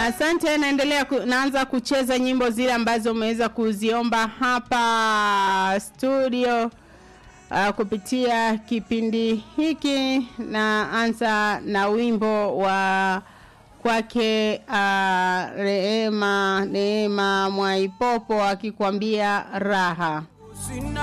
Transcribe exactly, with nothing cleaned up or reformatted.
Asante, naendelea ku, naanza kucheza nyimbo zile ambazo umeweza kuziomba hapa studio uh, kupitia kipindi hiki. Na anza na wimbo wa kwake uh, Rehema Neema Mwaipopo akikwambia raha.